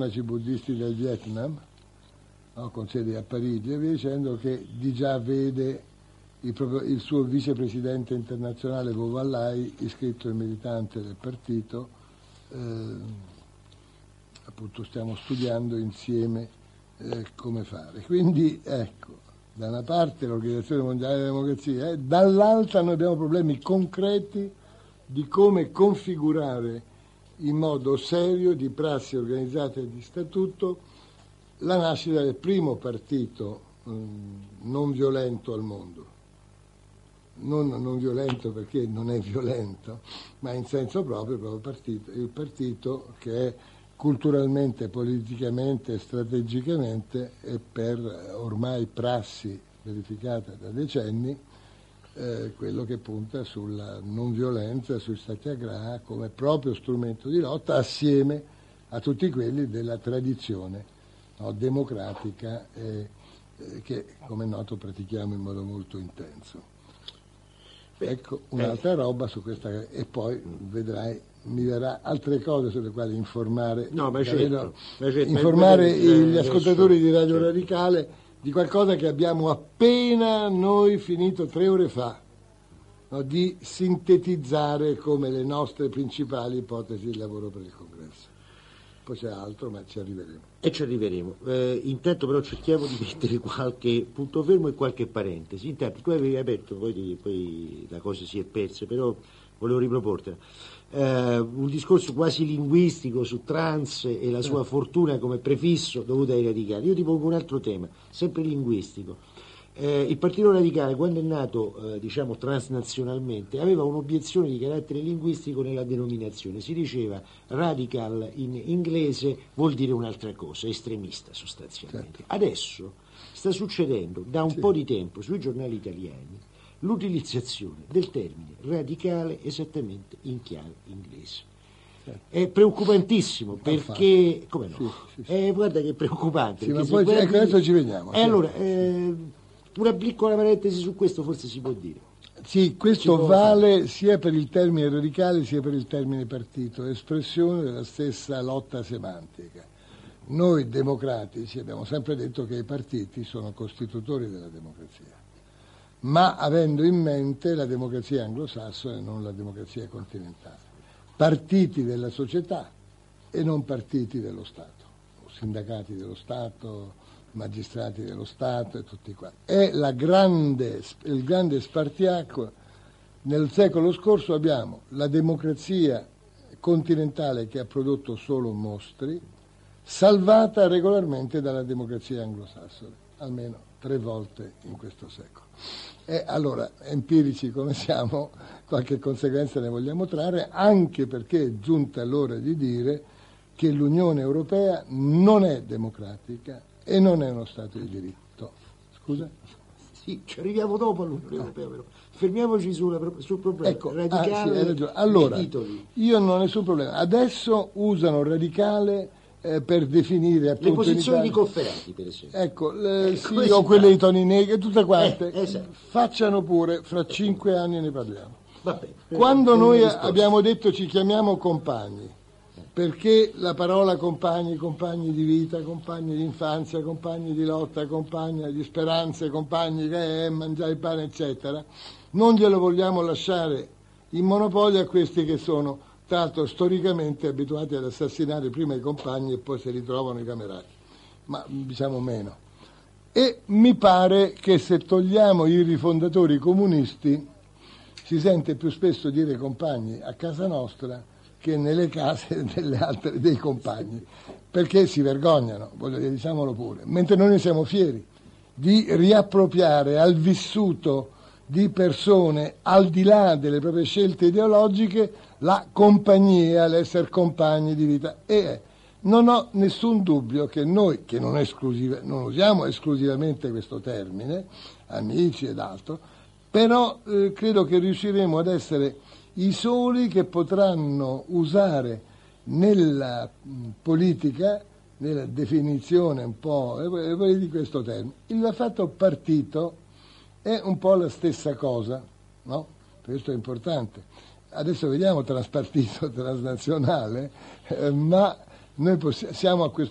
monaci buddisti del Vietnam, no, con sede a Parigi, e via dicendo, che di già vede il suo vicepresidente internazionale Vo Vallai iscritto e militante del partito. Appunto stiamo studiando insieme come fare. Quindi ecco, da una parte l'Organizzazione Mondiale della Democrazia, dall'altra noi abbiamo problemi concreti di come configurare in modo serio, di prassi organizzata e di statuto, la nascita del primo partito non violento al mondo. Non violento perché non è violento, ma in senso proprio il partito che è culturalmente, politicamente, strategicamente e per ormai prassi verificata da decenni, quello che punta sulla non violenza, sui satyagraha come proprio strumento di lotta, assieme a tutti quelli della tradizione, no, democratica che, come è noto, pratichiamo in modo molto intenso. Ecco un'altra roba su questa, e poi vedrai, mi verrà altre cose sulle quali informare, informare gli ascoltatori di Radio Radicale di qualcosa che abbiamo appena noi finito 3 ore fa, no, di sintetizzare come le nostre principali ipotesi di lavoro per il Congresso. Poi c'è altro, ma ci arriveremo. E ci arriveremo. Intanto però cerchiamo di mettere qualche punto fermo e qualche parentesi. Intanto tu avevi aperto, poi la cosa si è persa, però volevo riproportela. Un discorso quasi linguistico su trans e la sua fortuna come prefisso dovuta ai radicali. Io ti pongo un altro tema, sempre linguistico. Il Partito Radicale, quando è nato transnazionalmente, aveva un'obiezione di carattere linguistico nella denominazione. Si diceva radical in inglese vuol dire un'altra cosa, estremista sostanzialmente. Certo. Adesso sta succedendo da un po' di tempo sui giornali italiani l'utilizzazione del termine radicale esattamente in chiave inglese. È preoccupantissimo perché, come no? Sì. Guarda che è preoccupante. Sì, ma poi adesso ci vediamo. Allora, una piccola parentesi su questo forse si può dire. Sì, questo vale sia per il termine radicale sia per il termine partito, espressione della stessa lotta semantica. Noi democratici abbiamo sempre detto che i partiti sono costitutori della democrazia, ma avendo in mente la democrazia anglosassone e non la democrazia continentale. Partiti della società e non partiti dello Stato, sindacati dello Stato, magistrati dello Stato e tutti qua. È il grande spartiacque. Nel secolo scorso abbiamo la democrazia continentale che ha prodotto solo mostri, salvata regolarmente dalla democrazia anglosassone, almeno 3 volte in questo secolo. E allora, empirici come siamo, qualche conseguenza ne vogliamo trarre, anche perché è giunta l'ora di dire che l'Unione Europea non è democratica e non è uno Stato di diritto. Scusa? Sì, ci arriviamo dopo all'Unione Europea, però. Fermiamoci sul problema. Ecco, radicale, sì, hai ragione. Allora, titoli. Io non ho nessun problema. Adesso usano radicale per definire appunto le posizioni di Cofferati, per esempio. Ecco, sì, o quelle di Toni Negri, tutte quante. Esatto. Facciano pure, fra 5 anni ne parliamo. Va bene. Quando noi abbiamo detto ci chiamiamo compagni, perché la parola compagni, compagni di vita, compagni di infanzia, compagni di lotta, compagni di speranze, compagni che mangiare il pane, eccetera, non glielo vogliamo lasciare in monopolio a questi che sono, tra l'altro, storicamente abituati ad assassinare prima i compagni e poi si ritrovano i camerati, ma diciamo meno. E mi pare che se togliamo i rifondatori comunisti si sente più spesso dire compagni a casa nostra che nelle case dei compagni, perché si vergognano, diciamolo pure, mentre noi ne siamo fieri di riappropriare al vissuto di persone al di là delle proprie scelte ideologiche la compagnia, l'essere compagni di vita. E non ho nessun dubbio che noi, che non usiamo esclusivamente questo termine, amici ed altro, però credo che riusciremo ad essere i soli che potranno usare nella politica, nella definizione un po' di questo termine. Il fatto partito è un po' la stessa cosa, no? Questo è importante. Adesso vediamo transpartito, transnazionale, ma noi siamo a questo